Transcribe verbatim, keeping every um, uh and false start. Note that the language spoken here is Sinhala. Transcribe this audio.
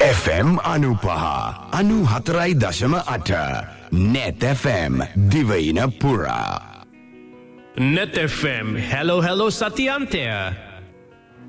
F M අනුපහ අනු හතරයි දශම අට Net F M දිවයින පුරා. Net F M hello hello සතියන්තය